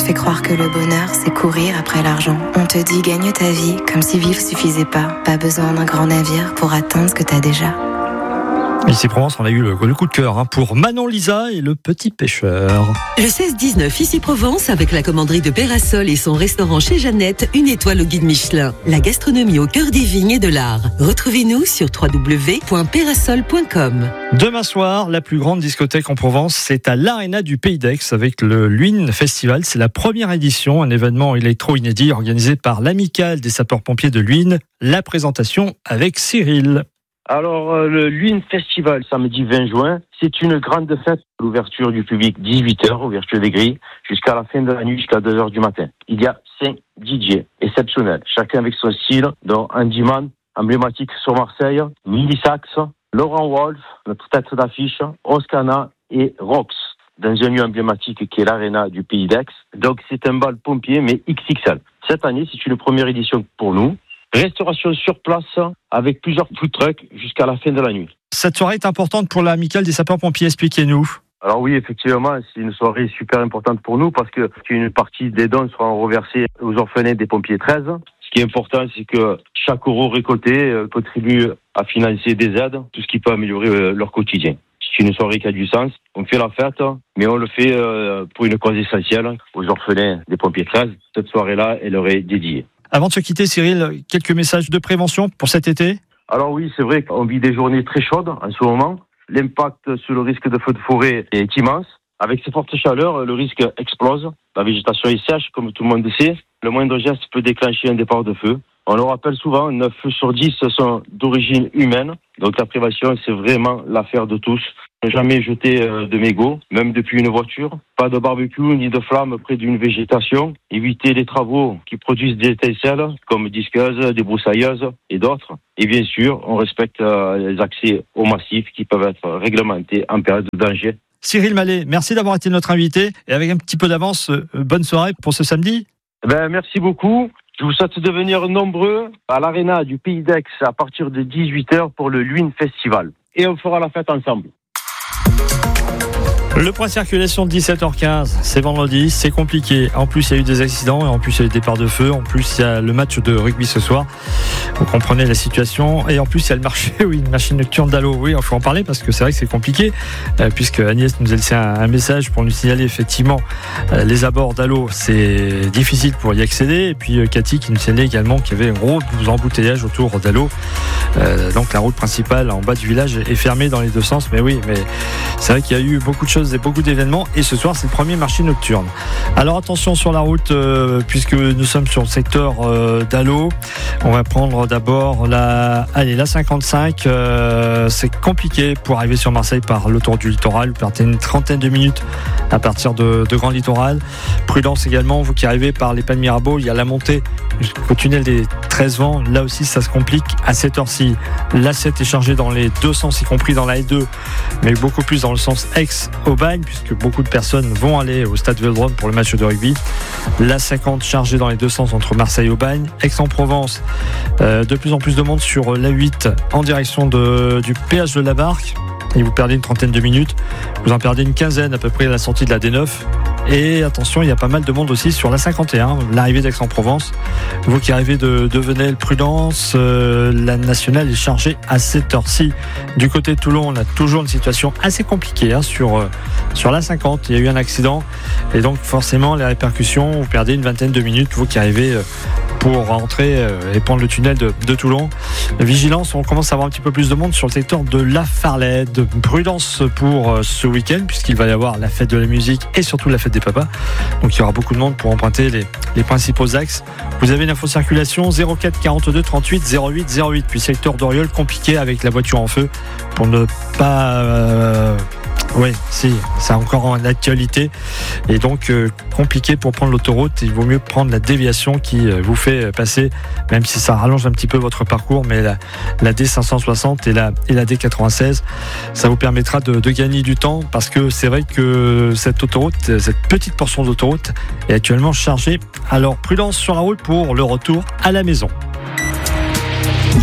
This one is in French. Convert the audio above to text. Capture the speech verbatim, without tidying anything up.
fait croire que le bonheur, c'est courir après l'argent. On te dit gagne ta vie, comme si vivre suffisait pas. Pas besoin d'un grand navire pour atteindre ce que t'as déjà. Ici Provence, on a eu le, le coup de cœur hein, pour Manon Lisa et le petit pêcheur. Le seize dix-neuf, ici Provence, avec la commanderie de Pérasol et son restaurant chez Jeannette, une étoile au guide Michelin. La gastronomie au cœur des vignes et de l'art. Retrouvez-nous sur w w w point pérasol point com. Demain soir, la plus grande discothèque en Provence, c'est à l'Arena du Pays d'Aix avec le Luynes Festival. C'est la première édition, un événement électro-inédit organisé par l'Amicale des sapeurs-pompiers de Luynes. La présentation avec Cyril. Alors, euh, le Luynes Festival, samedi vingt juin, c'est une grande fête. L'ouverture du public, dix-huit heures, ouverture des grilles, jusqu'à la fin de la nuit, jusqu'à deux heures du matin. Il y a cinq D J exceptionnels, chacun avec son style, dont Andy Man, emblématique sur Marseille, Milly Sax, Laurent Wolf, notre tête d'affiche, Oscana et Rox, dans un lieu emblématique qui est l'Arena du Pays d'Aix. Donc, c'est un bal pompier, mais X X L. Cette année, c'est une première édition pour nous. Restauration sur place avec plusieurs food trucks jusqu'à la fin de la nuit. Cette soirée est importante pour l'Amicale des sapeurs-pompiers, expliquez-nous. Alors oui, effectivement, c'est une soirée super importante pour nous parce que une partie des dons sera reversée aux orphelins des pompiers treize. Ce qui est important, c'est que chaque euro récolté contribue à financer des aides, tout ce qui peut améliorer leur quotidien. C'est une soirée qui a du sens. On fait la fête, mais on le fait pour une cause essentielle, aux orphelins des pompiers treize. Cette soirée-là, elle leur est dédiée. Avant de se quitter, Cyril, quelques messages de prévention pour cet été ? Alors oui, c'est vrai qu'on vit des journées très chaudes en ce moment. L'impact sur le risque de feu de forêt est immense. Avec ces fortes chaleurs, le risque explose. La végétation est sèche, comme tout le monde le sait. Le moindre geste peut déclencher un départ de feu. On le rappelle souvent, neuf feux sur dix sont d'origine humaine. Donc la prévention, c'est vraiment l'affaire de tous. Ne jamais jeter de mégots, même depuis une voiture. Pas de barbecue ni de flammes près d'une végétation. Éviter les travaux qui produisent des étincelles, comme disqueuses, des broussailleuses et d'autres. Et bien sûr, on respecte les accès aux massifs qui peuvent être réglementés en période de danger. Cyril Mallet, merci d'avoir été notre invité. Et avec un petit peu d'avance, bonne soirée pour ce samedi. Ben, merci beaucoup. Je vous souhaite de venir nombreux à l'Arena du Pays d'Aix à partir de dix-huit heures pour le Luynes Festival. Et on fera la fête ensemble. Le point circulation de dix-sept heures quinze, c'est vendredi, c'est compliqué. En plus, il y a eu des accidents et en plus, il y a eu des départs de feu. En plus, il y a le match de rugby ce soir. Vous comprenez la situation. Et en plus, il y a le marché, oui, une machine nocturne d'Allo. Oui, il faut en parler parce que c'est vrai que c'est compliqué. Euh, puisque Agnès nous a laissé un, un message pour nous signaler effectivement euh, les abords d'Allo. C'est difficile pour y accéder. Et puis, euh, Cathy qui nous signalait également qu'il y avait un gros embouteillage autour d'Allo. Euh, donc, la route principale en bas du village est fermée dans les deux sens. Mais oui, mais c'est vrai qu'il y a eu beaucoup de choses et beaucoup d'événements et ce soir c'est le premier marché nocturne. Alors attention sur la route euh, puisque nous sommes sur le secteur euh, d'Allo. On va prendre d'abord la allez la cinquante-cinq, euh, c'est compliqué pour arriver sur Marseille par l'autoroute du littoral. Vous perdez une trentaine de minutes à partir de, de Grand Littoral. Prudence également, vous qui arrivez par les Pas de Mirabeau, il y a la montée jusqu'au tunnel des treize vents. Là aussi ça se complique à cette heure-ci. L'A sept est chargée dans les deux sens, y compris dans la L deux, mais beaucoup plus dans le sens Aix-Aubagne, puisque beaucoup de personnes vont aller au stade Vélodrome pour le match de rugby. La cinquante chargée dans les deux sens entre Marseille et Aubagne. Aix-en-Provence, euh, de plus en plus de monde sur l'A huit en direction de, du péage de la Barque. Et vous perdez une trentaine de minutes. Vous en perdez une quinzaine à peu près à la sortie de la D neuf. Et attention, il y a pas mal de monde aussi sur la cinquante et un, l'arrivée d'Aix-en-Provence. Vous qui arrivez de, de Venelle, Prudence, euh, la nationale est chargée à cette heure-ci. Du côté de Toulon, on a toujours une situation assez compliquée hein, sur, euh, sur la cinquante. Il y a eu un accident et donc forcément les répercussions, vous perdez une vingtaine de minutes, vous qui arrivez euh, pour rentrer euh, et prendre le tunnel de, de Toulon. Vigilance, on commence à avoir un petit peu plus de monde sur le secteur de la Farlède. Prudence pour euh, ce week-end puisqu'il va y avoir la fête de la musique et surtout la fête des papas. Donc il y aura beaucoup de monde pour emprunter les, les principaux axes. Vous avez une info circulation zéro quatre quarante-deux trente-huit zéro huit zéro huit. Puis secteur d'Oriol compliqué avec la voiture en feu pour ne pas... Euh, oui, si, c'est encore en actualité et donc euh, compliqué pour prendre l'autoroute. Il vaut mieux prendre la déviation qui euh, vous fait passer, même si ça rallonge un petit peu votre parcours, mais la, la D cinq cent soixante et la, et la D quatre-vingt-seize, ça vous permettra de, de gagner du temps parce que c'est vrai que cette autoroute, cette petite portion d'autoroute est actuellement chargée. Alors prudence sur la route pour le retour à la maison.